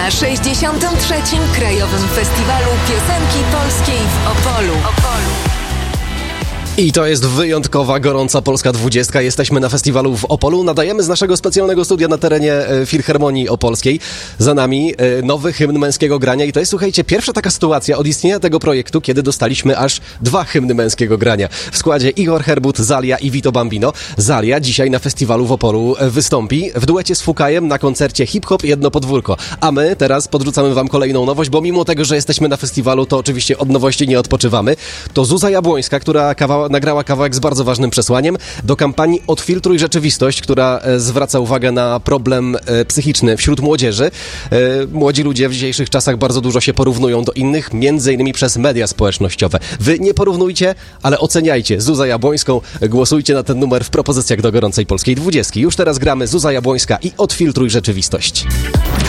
Na 63. Krajowym Festiwalu Piosenki Polskiej w Opolu. I to jest wyjątkowa, gorąca Polska 20. Jesteśmy na festiwalu w Opolu. Nadajemy z naszego specjalnego studia na terenie Filharmonii Opolskiej. Za nami nowy hymn męskiego grania. I to jest, słuchajcie, pierwsza taka sytuacja od istnienia tego projektu, kiedy dostaliśmy aż 2 hymny męskiego grania. W składzie Igor Herbut, Zalia i Vito Bambino. Zalia dzisiaj na festiwalu w Opolu wystąpi w duecie z Fukajem na koncercie Hip Hop Jedno Podwórko. A my teraz podrzucamy wam kolejną nowość, bo mimo tego, że jesteśmy na festiwalu, to oczywiście od nowości nie odpoczywamy. To Zuza Jabłońska, która nagrała kawałek z bardzo ważnym przesłaniem do kampanii Odfiltruj Rzeczywistość, która zwraca uwagę na problem psychiczny wśród młodzieży. Młodzi ludzie w dzisiejszych czasach bardzo dużo się porównują do innych, między innymi przez media społecznościowe. Wy nie porównujcie, ale oceniajcie Zuzę Jabłońską, głosujcie na ten numer w propozycjach do gorącej Polskiej 20. Już teraz gramy Zuza Jabłońska i Odfiltruj Rzeczywistość.